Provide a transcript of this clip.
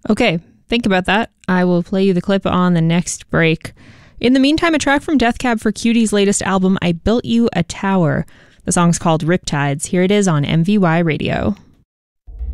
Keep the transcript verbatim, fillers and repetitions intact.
Okay, think about that. I will play you the clip on the next break. In the meantime, a track from Death Cab for Cutie's latest album, I Built You a Tower. The song's called Riptides. Here it is on M V Y Radio.